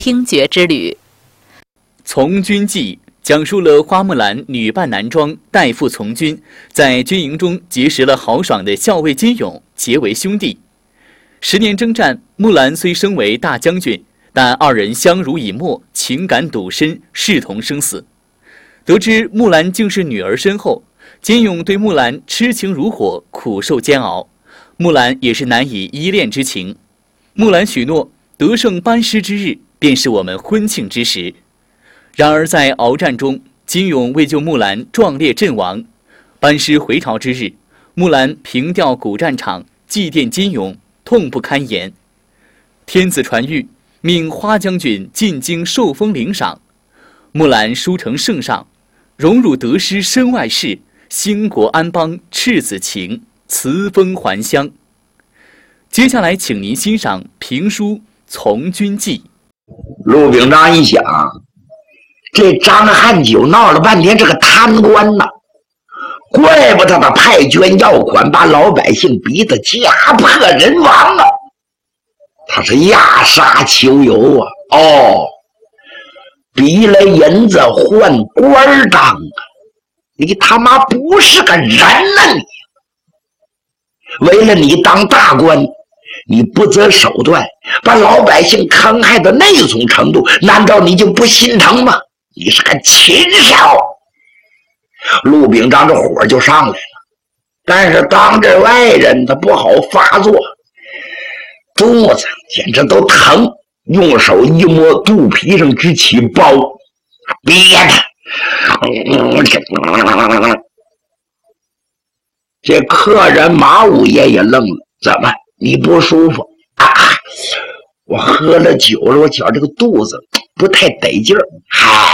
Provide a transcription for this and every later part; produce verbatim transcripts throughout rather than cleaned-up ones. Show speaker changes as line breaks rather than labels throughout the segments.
听觉之旅。
从军记讲述了花木兰女扮男装代父从军，在军营中结识了豪爽的校尉金勇，结为兄弟。十年征战，木兰虽升为大将军，但二人相濡以沫，情感笃深，视同生死。得知木兰竟是女儿身后，金勇对木兰痴情如火，苦受煎熬。木兰也是难以依恋之情。木兰许诺，得胜班师之日，便是我们婚庆之时。然而在鏖战中，金勇为救木兰壮烈阵亡。班师回朝之日，木兰凭吊古战场，祭奠金勇，痛不堪言。天子传谕，命花将军进京受封领赏。木兰书呈圣上，荣辱得失身外事，兴国安邦赤子情，辞封还乡。接下来请您欣赏评书《从军记》。
陆秉章一想，这张汉九闹了半天是个贪官呐，怪不得他派捐要款，把老百姓逼得家破人亡啊！他是压杀囚友啊！哦，逼来银子换官当啊！你他妈不是个人呐你！为了你当大官，你不择手段，把老百姓坑害的那种程度，难道你就不心疼吗？你是个禽兽！陆秉章这火就上来了，但是当着外人他不好发作，肚子简直都疼，用手一摸肚皮上直起包，憋的。这客人马五爷也愣了，怎么你不舒服啊？我喝了酒了，我觉这个肚子不太得劲儿。嗨，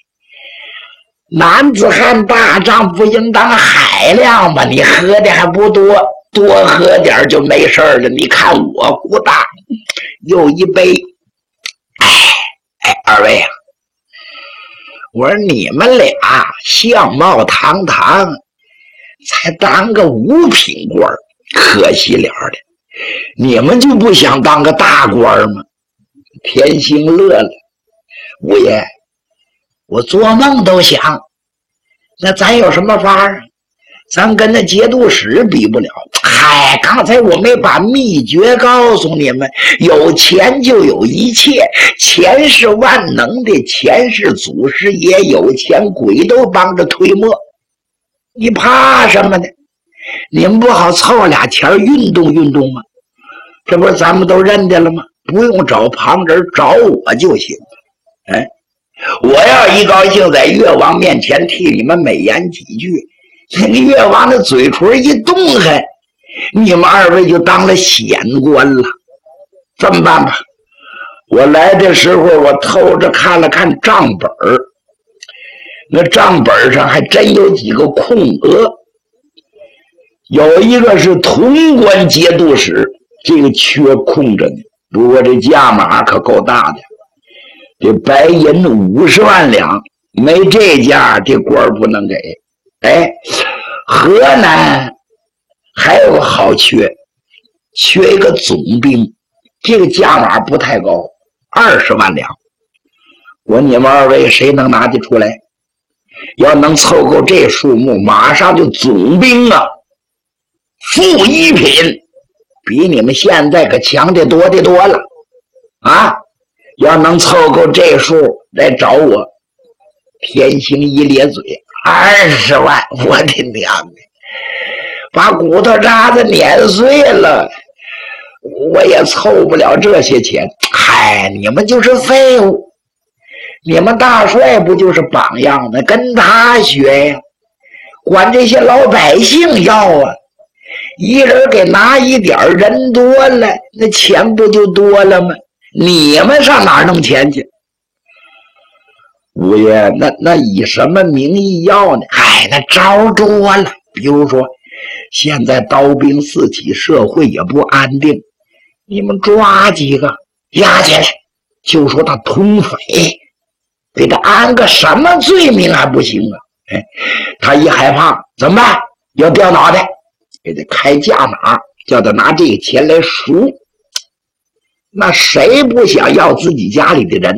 男子汉大丈夫应当海量吧？你喝的还不多，多喝点就没事了。你看我孤大，又一杯。哎哎，二位啊，我说你们俩相貌堂堂，才当个五品官，可惜了的。你们就不想当个大官吗？田兴乐了，五爷，我做梦都想。那咱有什么法儿？咱跟那节度使比不了。嗨，刚才我没把秘诀告诉你们，有钱就有一切，钱是万能的，钱是祖师爷，有钱鬼都帮着推磨。你怕什么呢？你们不好凑俩钱运动运动吗？这不是咱们都认得了吗？不用找旁人，找我就行。哎，我要一高兴，在越王面前替你们美言几句，那个越王的嘴唇一动开，你们二位就当了显官了。这么办吧，我来的时候我偷着看了看账本儿，那账本上还真有几个空额，有一个是潼关节度使，这个缺空着呢。不过这价码可够大的，这白银五十万两，没这价这官不能给。哎，河南还有个好缺，缺一个总兵，这个价码不太高，二十万两。我你们二位谁能拿得出来？要能凑够这数目，马上就总兵啊，副一品，比你们现在可强得多得多了啊！要能凑够这数来找我。田兴一咧嘴，二十万，我的娘的，把骨头渣子碾碎了，我也凑不了这些钱。嗨，你们就是废物。你们大帅不就是榜样的，跟他学呀，管这些老百姓要啊，一人给拿一点，人多了那钱不就多了吗？你们上哪儿弄钱去？五爷，那那以什么名义要呢？哎，那招多了，比如说现在刀兵四起，社会也不安定，你们抓几个押起来，就说他通匪，给他安个什么罪名还不行啊？哎，他一害怕怎么办？要掉脑袋，给他开价码，叫他拿这个钱来赎。 那谁不想要自己家里的人